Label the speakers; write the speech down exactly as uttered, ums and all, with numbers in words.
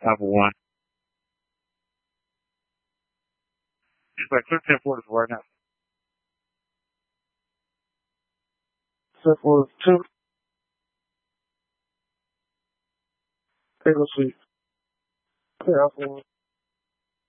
Speaker 1: Apple one. It's like click ten forty right now. ten forty-two. Okay, let's see. Okay, Apple one.